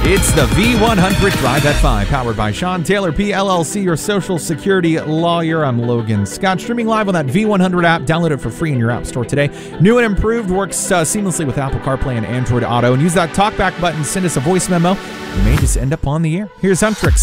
It's the V100 Drive at 5, powered by Sean Taylor PLLC, your social security lawyer. I'm Logan Scott, streaming live on that V100 app. Download it for free in your app store today. New and improved, works seamlessly with Apple CarPlay and Android Auto. And use that talkback button, send us a voice memo. You may just end up on the air. Here's Huntrix.